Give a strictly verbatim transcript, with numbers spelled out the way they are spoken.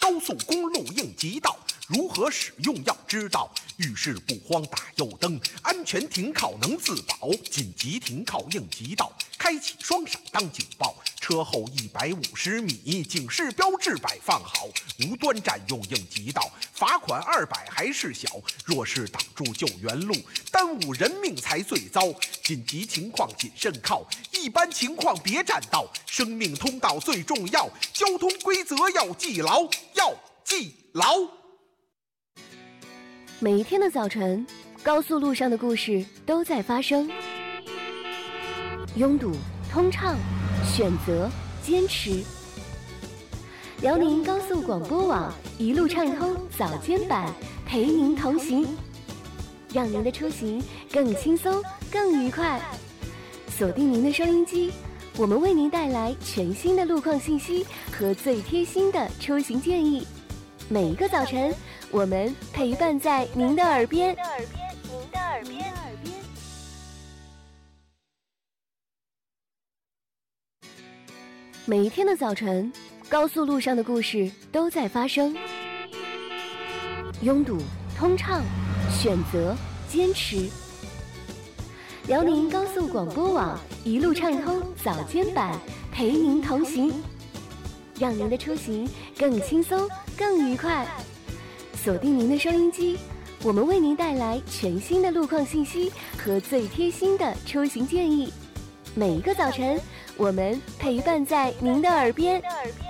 高速公路应急道，如何使用要知道。遇事不慌打右灯，安全停靠能自保。紧急停靠应急道，开启双闪当警报。车后一百五十米，警示标志摆放好。无端占用应急道，罚款二百还是小。若是挡住救援路，耽误人命才最糟。紧急情况谨慎靠，一般情况别占道。生命通道最重要，交通规则要记牢，要记牢。 每一天的早晨，高速路上的故事都在发生。拥堵、通畅、选择、坚持。辽宁高速广播网一路畅通早间版，陪您同行，让您的出行更轻松、更愉快。锁定您的收音机，我们为您带来全新的路况信息和最贴心的出行建议。每一个早晨，我们陪伴在您的耳边。您的耳边，每一天的早晨，高速路上的故事都在发生。拥堵、通畅、选择、坚持。辽宁高速广播网一路畅通早间版，陪您同行，让您的出行更轻松、更愉快。锁定您的收音机，我们为您带来全新的路况信息和最贴心的出行建议。每一个早晨，我们陪伴在您的耳边。